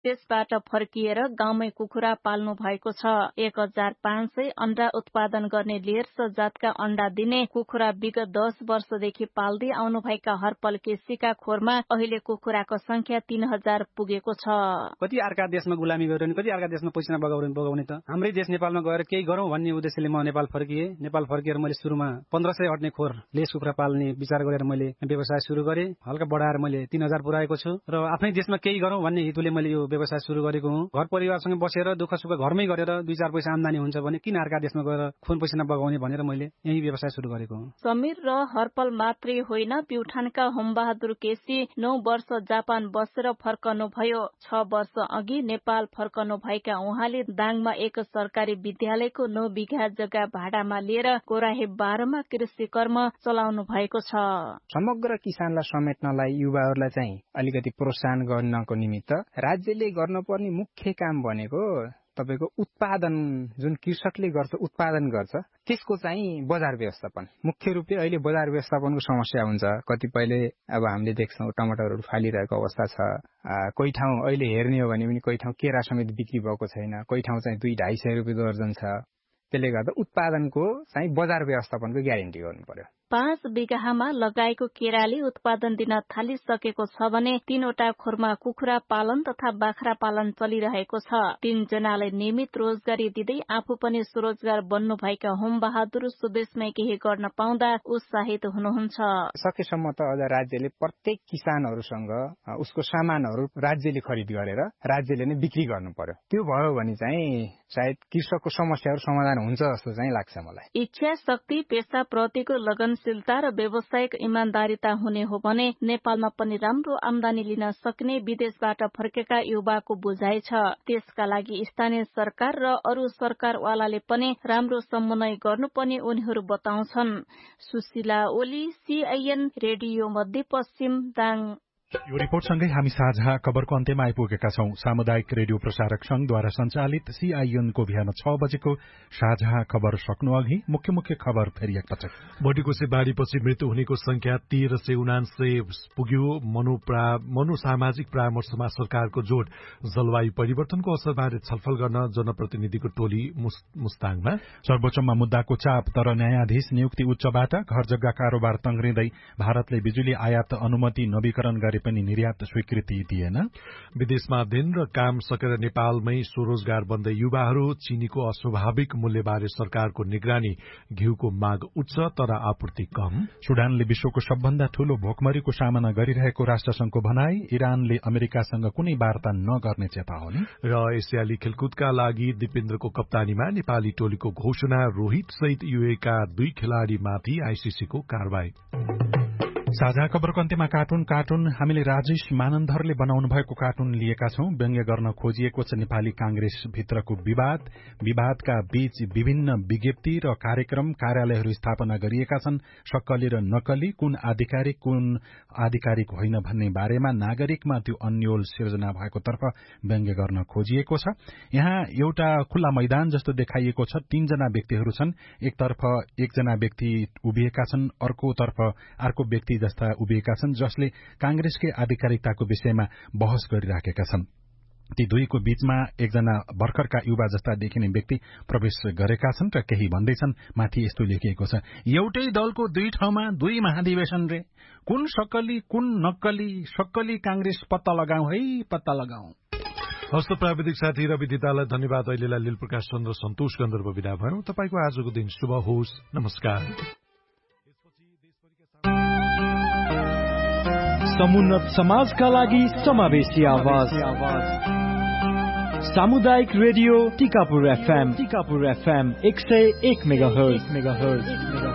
त्यसबाट फर्किएर गाउँमै कुखुरा पाल्नु भएको छ। 1500 अण्डा उत्पादन गर्ने लेर्स जातका अण्डा दिने कुखुरा विगत 10 वर्षदेखि पाल्दै आउनुभएका हरपल केसीका खोरमा अहिले कुखुराको संख्या 3000 पुगेको छ। कति अर्का देशमा गुलामी गरेर कति अर्का देशमा पैसा बगाउने त हाम्रै देश नेपालमा गएर केही गरौँ भन्ने उद्देश्यले म नेपाल फर्किए। नेपाल फर्किएर मैले सुरुमा 1500 अट्ने खोर लेस कुखुरा पाल्ने विचार गरेर मैले व्यवसाय सुरु गरेँ। हल्का बढाएर मैले 3000 पुर्याएको छु र आफ्नै देशमा केही गरौँ भन्ने हेतुले मैले यो व्यवसाय सुरु गरेको हुँ। घर परिवारसँग बसेर दुःख सुख घरमै गरेर 2-4 पैसा आम्दानी हुन्छ भने किन अर्का देशमा गएर खुन पैसा बगाउने भनेर मैले यही व्यवसाय सुरु गरेको हुँ। समीर र हरपल मात्रै होइन, प्युठानका होमबहादुर केसी 9 वर्ष जापान बसेर फर्कनु भयो। 6 वर्ष अघि नेपाल फर्कनु भएका उहाँले दाङमा एक सरकारी विद्यालयको 9 बिघा जग्गा भाडामा लिएर कोराहे 12 मा कृषि कर्म चलाउनु भएको छ। समग्र किसानलाई समेट्नलाई युवाहरूलाई चाहिँ अलिकति प्रोत्साहन गर्नको निमित्त राज्यले गर्नुपर्ने मुख्य काम भनेको तपाईको उत्पादन जुन कृषकले गर्छ उत्पादन गर्छ त्यसको चाहिँ बजार व्यवस्थापन। मुख्य रूपले अहिले बजार व्यवस्थापनको समस्या हुन्छ। कतिपयले अब हामीले देख्छौं टमाटरहरू फालिरहेको अवस्था छ। कोही ठाउँ अहिले हेर्ने हो भने पनि कोही ठाउँ केरा समेत बिक्री भएको छैन, कोही ठाउँ चाहिँ 2-250 रुपैयाँ दर्जन छ। त्यसले गर्दा उत्पादनको चाहिँ बजार व्यवस्थापनको ग्यारेन्टी गर्नु पर्यो। 5 बिघामा लगाएको केराले उत्पादन दिन थालिसकेको छ भने 3 वटा खोरमा कुखुरा पालन तथा बाख्रा पालन चलिरहेको छ। 3 जनालाई नियमित रोजगारी दिँदै आफू पनि स्वरोजगार बन्नु भएका होमबहादुर सुदेशमै केही गर्न पाउँदा उत्साहित हुनुहुन्छ। सकेसम्म त अझ राज्यले प्रत्येक किसानहरूसँग उसको सामानहरू राज्यले खरिद गरेर राज्यले नै बिक्री गर्नु पर्यो। त्यो भयो भने चाहिँ सायद कृषकको समस्याहरू समाधान हुन्छ जस्तो चाहिँ लाग्छ मलाई। इच्छा शक्ति, पेशा प्रतिको लगनशीलता र व्यावसायिक इमानदारीता हुने हो भने नेपालमा पनि राम्रो आम्दानी लिन सक्ने विदेशबाट फर्केका युवाको बुझाइ छ। त्यसका लागि स्थानीय सरकार र अरू सरकारवालाले पनि राम्रो समन्वय गर्नुपर्ने उनीहरू बताउँछन्। सुशीला ओली, CIN रेडियो मध्यपश्चिम, दाङ। यो रिपोर्टसँगै हामी साझा खबरको अन्त्यमा आइपुगेका छौं। सामुदायिक रेडियो प्रसारक संघद्वारा सञ्चालित CIN को बिहान 6 बजेको साझा खबर सक्नु अघि मुख्य खबर फेरि एकपटक। भोटिकोसे बाढीपछि मृत्यु हुनेको संख्या 1379 पुग्यो। मनोसामाजिक परामर्शमा सरकारको जोड। जलवायु परिवर्तनको असरबारे छलफल गर्न जनप्रतिनिधिको टोली मुस्ताङमा। सर्वोच्चमा मुद्दाको चाप, तर न्यायाधीश नियुक्ति उच्चबाट। घर जग्गा कारोबार तंग्रिँदै भारतले बिजुली आयात अनुमति नवीकरण गरे पनि निर्यात स्वीकृति दिएन। विदेशमा अध्ययन र काम सकेर नेपालमै स्वरोजगार बन्दै युवाहरू। चीनीको अस्वाभाविक मूल्यबारे सरकारको निगरानी। घिउको माग उच्च तर आपूर्ति कम। सुडानले विश्वको सबभन्दा ठूलो भोकमरीको सामना गरिरहेको राष्ट्रसंघको भनाई। इरानले अमेरिकासँग कुनै वार्ता नगर्ने चेतावनी। र एसियाली खेलकुदका लागि दिपेन्द्रको कप्तानीमा नेपाली टोलीको घोषणा। रोहित सहित UAE का 2 खेलाड़ीमाथि ICC को कारवाही। साझा खबरको अन्त्यमा कार्टुन हामीले राजेश मानन्धरले बनाउनु भएको कार्टुन लिएका छौं। व्यङ्ग्य गर्न खोजिएको छ नेपाली कांग्रेस भित्रको विवादका बीच विभिन्न विज्ञप्ति र कार्यक्रम कार्यालयहरू स्थापना गरिएका छन्। सक्कली र नक्कली, कुन आधिकारिक होइन भन्ने बारेमा नागरिकमा त्यो अन्यल सिर्जना भएको तर्फ व्यङ्ग्य गर्न खोजिएको छ। यहाँ एउटा खुल्ला मैदान जस्तो देखाइएको छ। 3 जना व्यक्तिहरू छन्। एकतर्फ 1 जना व्यक्ति उभिएका छन्, अर्कोतर्फ अर्को व्यक्ति जस्ता उभिएका छन्, जसले कांग्रेसकै आधिकारिकताको विषयमा बहस गरिराखेका छन्। ती दुईको बीचमा एकजना भर्खरका युवा जस्ता देखिने व्यक्ति प्रवेश गरेका छन् र केही भन्दैछन्। माथि यस्तो लेखिएको छ, एउटै दलको 2 ठाउँमा 2 महाधिवेशन रे, कुन सक्कली कुन सक्कली कांग्रेस पत्ता लगाऊ है, पत्ता लगाऊ। हस्त प्राविधिक साथी रवि दिदालाई धन्यवाद। अहिलेलाई लील प्रकाश चन्द्र सन्तोष गन्धर्व विदा भयौं। तपाईको आजको दिन शुभ होस्। नमस्कार। समुन्नत समाजका लागि समावेशी आवाज। सामुदायिक रेडियो टिकापुर FM 101 मेगाहर्ज।